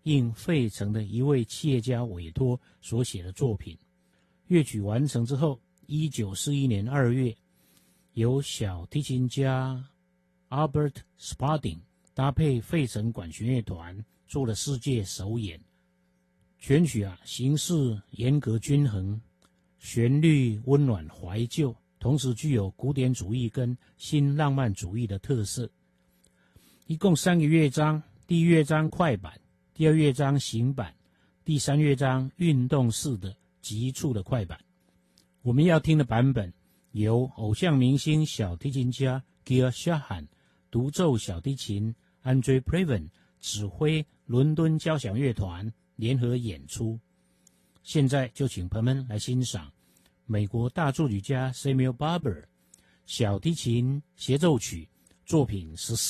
应费城的一位企业家委托所写的作品。乐曲完成之后，1941年2月，由小提琴家 Albert Spalding 搭配费城管弦乐团做了世界首演。全曲形式严格均衡，旋律温暖怀旧，同时具有古典主义跟新浪漫主义的特色。一共3个乐章，第一乐章快板，第二乐章行板，第三乐章运动式的急促的快板。我们要听的版本由偶像明星小提琴家 Gil Shahan 独奏小提琴 Andre Previn 指挥伦敦交响乐团联合演出。现在就请朋友们来欣赏美国大作曲家 Samuel Barber 小提琴协奏曲作品14。